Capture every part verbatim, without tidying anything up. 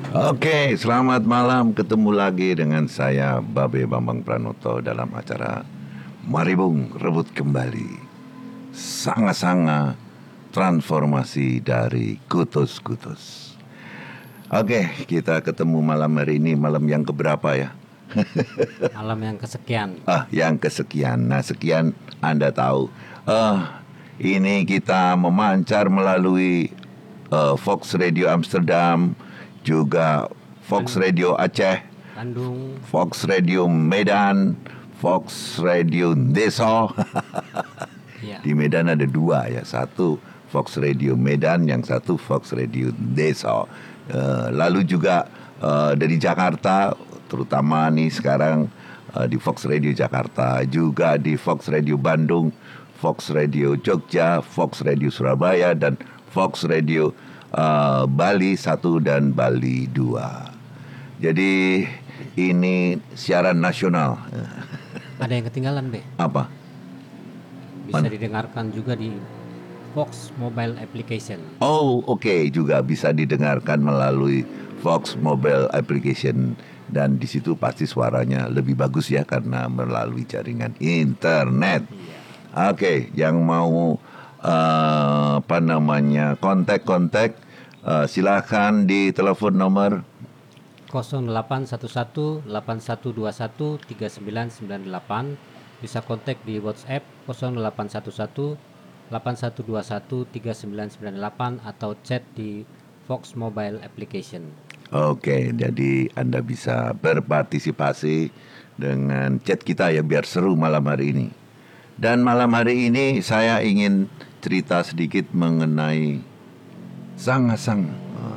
Oke, selamat malam. Ketemu lagi dengan saya Babe Bambang Pranoto dalam acara Mari Bung Rebut Kembali. Sanga-sanga transformasi dari kutus-kutus. Oke, kita ketemu malam hari ini, malam yang keberapa ya? Malam yang kesekian. Ah, yang kesekian. Nah, sekian Anda tahu. Ah, ini kita memancar melalui uh, Fox Radio Amsterdam, juga Fox Radio Aceh, Bandung, Fox Radio Medan, Fox Radio Desa. ya. Di Medan ada dua ya, satu Fox Radio Medan, yang satu Fox Radio Desa. Uh, lalu juga uh, dari Jakarta, terutama nih sekarang uh, di Fox Radio Jakarta, juga di Fox Radio Bandung, Fox Radio Jogja, Fox Radio Surabaya, dan Fox Radio uh, Bali satu dan Bali dua. Jadi ini siaran nasional. Ada yang ketinggalan, Be? Apa? Bisa Mana? didengarkan juga di Fox Mobile Application. Oh, oke, okay. Juga bisa didengarkan melalui Fox Mobile Application, dan di situ pasti suaranya lebih bagus ya karena melalui jaringan internet. Iya. Oke, okay. Yang mau uh, apa namanya kontak-kontak, uh, silakan di telepon nomor nol delapan satu satu delapan satu dua satu tiga sembilan sembilan delapan. Bisa kontak di WhatsApp nol delapan satu satu delapan satu dua satu tiga sembilan sembilan delapan atau chat di Fox Mobile Application. Oke, jadi Anda bisa berpartisipasi dengan chat kita ya, biar seru malam hari ini. Dan malam hari ini saya ingin cerita sedikit mengenai sang-sang,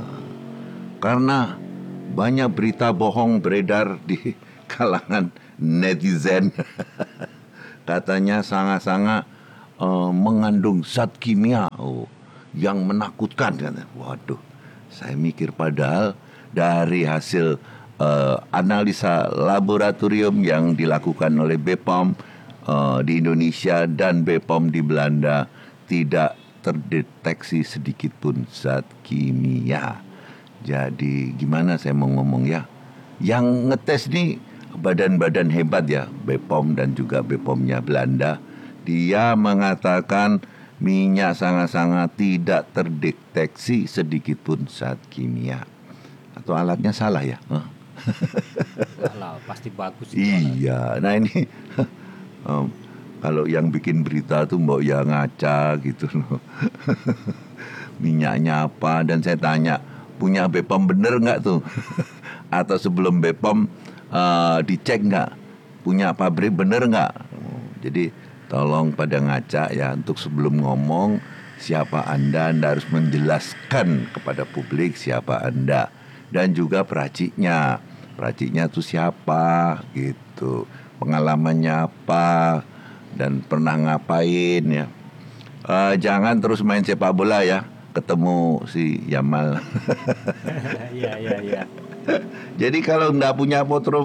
karena banyak berita bohong beredar di kalangan netizen. Katanya sanga-sanga uh, mengandung zat kimia oh, yang menakutkan. Waduh, saya mikir padahal dari hasil uh, analisa laboratorium yang dilakukan oleh B P O M uh, di Indonesia dan B P O M di Belanda, tidak terdeteksi sedikit pun zat kimia. Jadi gimana saya mau ngomong ya? Yang ngetes nih badan-badan hebat ya, B P O M dan juga B P O M-nya Belanda. Dia mengatakan minyak sanga-sanga tidak terdeteksi sedikit pun zat kimia. Atau alatnya salah ya? Huh? Alah, pasti bagus. Iya, nah ini um, kalau yang bikin berita tuh mbok ya ngaca gitu loh. Minyaknya apa? Dan saya tanya, punya B P O M bener nggak tuh? Atau sebelum B P O M uh, dicek nggak? Punya pabrik bener nggak? Oh, jadi tolong pada ngaca ya, untuk sebelum ngomong siapa Anda, Anda harus menjelaskan kepada publik siapa Anda. Dan juga peraciknya. Peraciknya tuh siapa gitu. Pengalamannya apa. Dan pernah ngapain ya. uh, Jangan terus main sepak bola ya, ketemu si Yamal. Iya, iya, iya. Jadi kalau nggak punya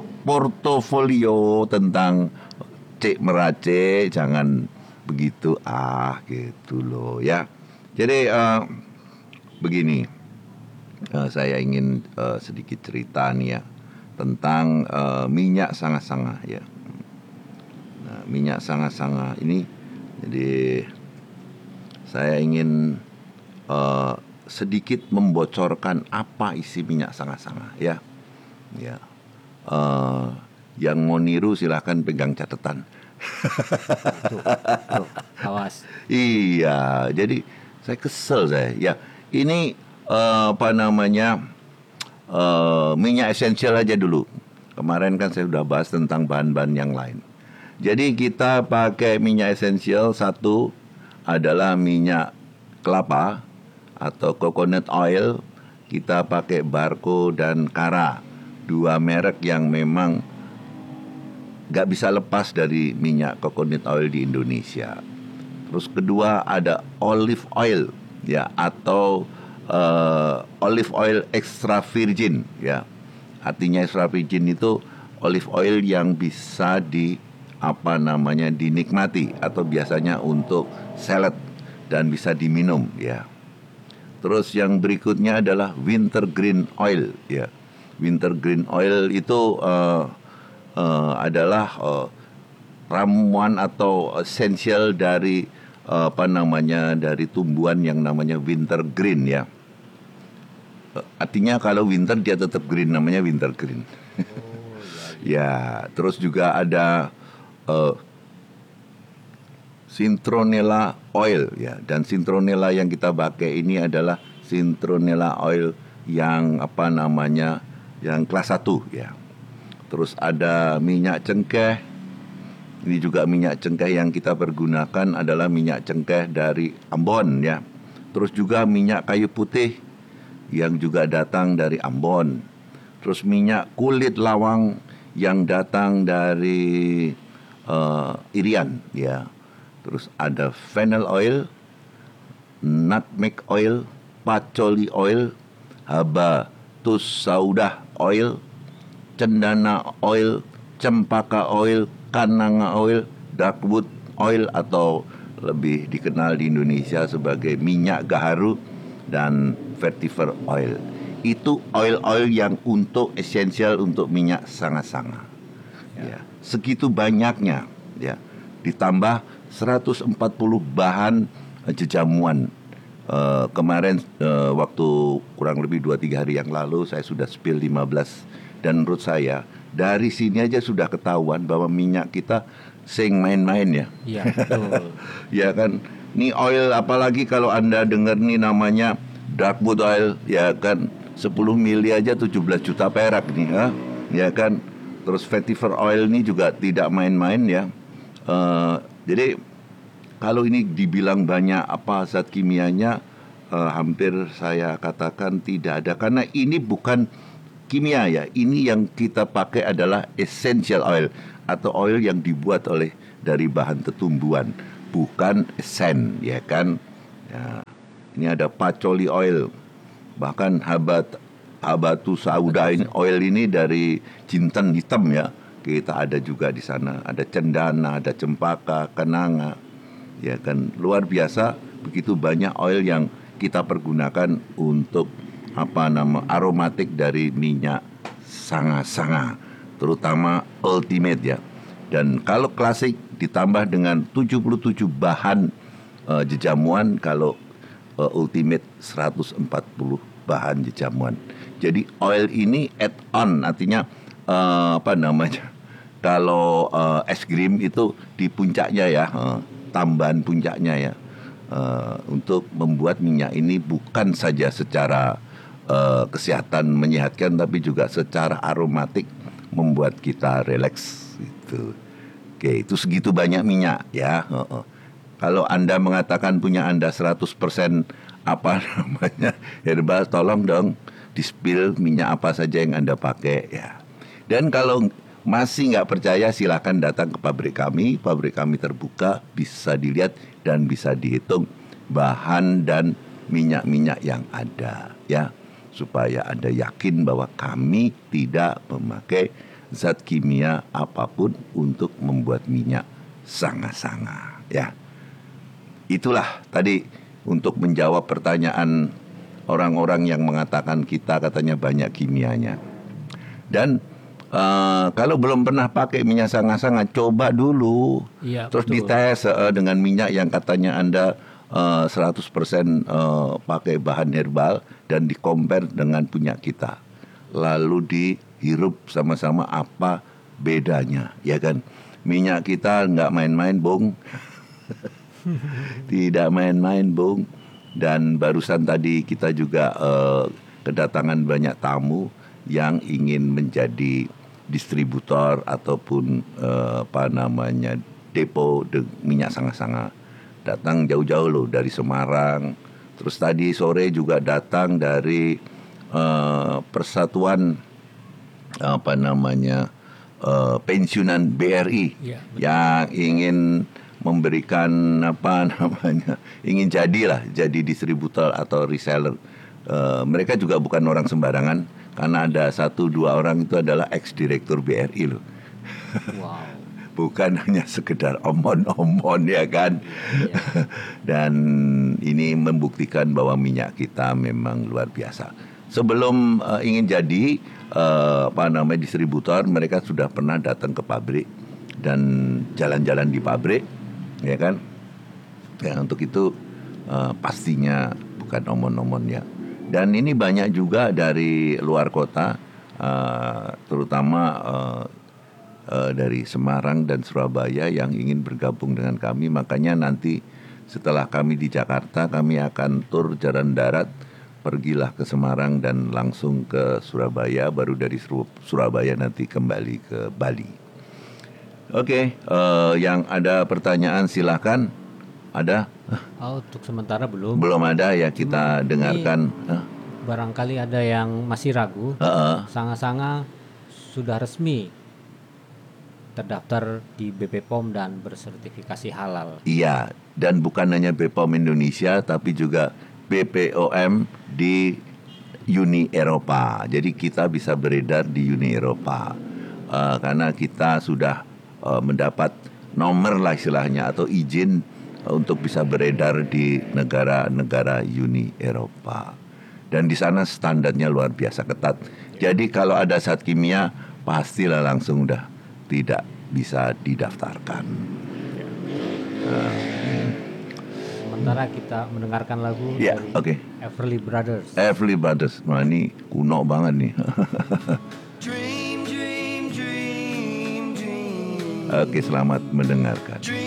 portofolio tentang cek meracik, jangan begitu ah gitu loh ya. Jadi uh, begini, uh, saya ingin uh, sedikit cerita nih ya tentang uh, minyak sanga-sanga ya. Nah, minyak sanga-sanga ini, jadi saya ingin uh, sedikit membocorkan apa isi minyak sanga-sanga ya. Ya. Uh, yang mau niru silahkan pegang catatan. Tuh, tuh, awas. Iya, jadi saya kesel saya. Ya, ini uh, apa namanya uh, minyak esensial aja dulu. Kemarin kan saya sudah bahas tentang bahan-bahan yang lain. Jadi kita pakai minyak esensial, satu adalah minyak kelapa atau coconut oil. Kita pakai Barco dan Cara, dua merek yang memang gak bisa lepas dari minyak coconut oil di Indonesia. Terus kedua ada olive oil ya, atau uh, olive oil extra virgin ya. Artinya extra virgin itu olive oil yang bisa di apa namanya dinikmati atau biasanya untuk salad dan bisa diminum ya. Terus yang berikutnya adalah wintergreen oil, ya. Wintergreen oil itu uh, uh, adalah uh, ramuan atau esensial dari uh, apa namanya dari tumbuhan yang namanya wintergreen, ya. Uh, artinya kalau winter dia tetap green, namanya wintergreen. Oh, Ya, terus juga ada uh, Citronella oil, ya, dan citronella yang kita pakai ini adalah citronella oil yang apa namanya yang kelas satu, ya. Terus ada minyak cengkeh. Ini juga minyak cengkeh yang kita pergunakan adalah minyak cengkeh dari Ambon, ya. Terus juga minyak kayu putih yang juga datang dari Ambon. Terus minyak kulit lawang yang datang dari uh, Irian, ya. Terus ada fennel oil, nutmeg oil, patchouli oil, habatus sauda oil, cendana oil, cempaka oil, kananga oil, darkwood oil atau lebih dikenal di Indonesia sebagai minyak gaharu, dan vetiver oil. Itu oil-oil yang untuk esensial untuk minyak sanga-sanga. Ya, segitu banyaknya, ya. Ditambah seratus empat puluh bahan uh, jejamuan. Uh, kemarin uh, waktu kurang lebih dua tiga hari yang lalu saya sudah spill lima belas, dan menurut saya dari sini aja sudah ketahuan bahwa minyak kita sing main-main, ya. Iya, betul. Ya kan, ini oil apalagi kalau Anda dengar nih namanya darkwood oil, ya kan, sepuluh mili aja tujuh belas juta perak nih, ha? Ya kan. Terus vetiver oil ini juga tidak main-main, ya. Uh, jadi kalau ini dibilang banyak apa zat kimianya, uh, hampir saya katakan tidak ada, karena ini bukan kimia, ya. Ini yang kita pakai adalah essential oil atau oil yang dibuat oleh dari bahan tetumbuhan, bukan esen, ya kan. Ya, ini ada patchouli oil, bahkan habat habatus sauda ini, oil ini dari jinten hitam, ya. Kita ada juga di sana, ada cendana, ada cempaka, kenanga, ya kan. Luar biasa, begitu banyak oil yang kita pergunakan untuk apa nama aromatik dari minyak sanga-sanga, terutama ultimate, ya. Dan kalau klasik ditambah dengan tujuh puluh tujuh bahan uh, jejamuan, kalau uh, ultimate seratus empat puluh bahan jejamuan. Jadi oil ini add on, artinya uh, apa namanya? Kalau uh, es krim itu di puncaknya, ya, uh, tambahan puncaknya, ya, uh, untuk membuat minyak ini bukan saja secara uh, kesehatan menyehatkan, tapi juga secara aromatik membuat kita rileks. Itu, oke, itu segitu banyak minyak, ya. Uh, uh. Kalau Anda mengatakan punya Anda seratus persen apa namanya herbal, tolong dong di-spill minyak apa saja yang Anda pakai, ya. Dan kalau masih nggak percaya, silakan datang ke pabrik kami. Pabrik kami terbuka, bisa dilihat dan bisa dihitung bahan dan minyak-minyak yang ada, ya, supaya Anda yakin bahwa kami tidak memakai zat kimia apapun untuk membuat minyak sanga-sanga, ya. Itulah tadi untuk menjawab pertanyaan orang-orang yang mengatakan kita katanya banyak kimianya. Dan Uh, kalau belum pernah pakai minyak sanga-sanga, coba dulu, Iya, terus betul. dites uh, dengan minyak yang katanya Anda uh, seratus persen uh, pakai bahan herbal, dan di-compare dengan punya kita, lalu dihirup sama-sama apa bedanya, ya kan. Minyak kita nggak main-main, Bung. Tidak main-main, Bung. Dan barusan tadi kita juga uh, kedatangan banyak tamu yang ingin menjadi distributor ataupun uh, apa namanya depo de minyak sanga-sanga. Datang jauh-jauh loh dari Semarang. Terus tadi sore juga datang dari uh, Persatuan apa namanya uh, pensiunan B R I, Ya, yang ingin memberikan apa namanya ingin jadilah jadi distributor atau reseller. Uh, mereka juga bukan orang sembarangan, karena ada satu dua orang itu adalah ex direktur B R I loh. wow. bukan hanya sekedar omon-omon ya kan. Iya. Dan ini membuktikan bahwa minyak kita memang luar biasa. Sebelum uh, ingin jadi uh, apa namanya distributor, mereka sudah pernah datang ke pabrik dan jalan-jalan di pabrik, ya kan. Ya, untuk itu uh, pastinya bukan omon-omon ya. Dan ini banyak juga dari luar kota, uh, terutama uh, uh, dari Semarang dan Surabaya yang ingin bergabung dengan kami. Makanya nanti setelah kami di Jakarta, kami akan tur jalan darat, pergilah ke Semarang dan langsung ke Surabaya, baru dari Surabaya nanti kembali ke Bali. Oke, uh, yang ada pertanyaan silakan. Ada? Oh, untuk sementara belum. Belum ada ya, kita Cuma dengarkan. ini barangkali ada yang masih ragu. Uh-uh. Sanga-sanga sudah resmi terdaftar di B P P O M dan bersertifikasi halal. Iya, dan bukan hanya B P O M Indonesia, tapi juga B P O M di Uni Eropa. Jadi kita bisa beredar di Uni Eropa uh, karena kita sudah uh, mendapat nomor lah istilahnya atau izin uh, untuk bisa beredar di negara-negara Uni Eropa. Dan di sana standarnya luar biasa ketat. Jadi kalau ada zat kimia pastilah langsung udah tidak bisa didaftarkan. Uh, Sementara kita mendengarkan lagu Ya, dari oke. Everly Brothers. Everly Brothers. Wah, ini kuno banget nih. Dream, dream, dream, dream. Oke, selamat mendengarkan. Dream